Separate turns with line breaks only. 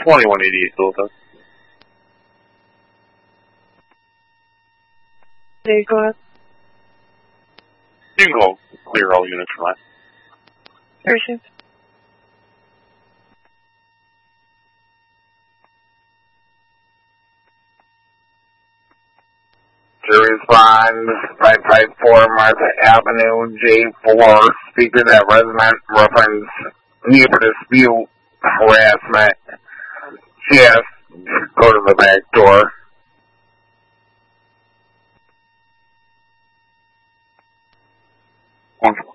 2188 Delta.
Okay, go ahead.
You can go clear all units from that.
Received.
To respond, 554 Martha Avenue, J4, speak to that resident, reference neighbor dispute, harassment. She has to go to the back door.
Wonderful.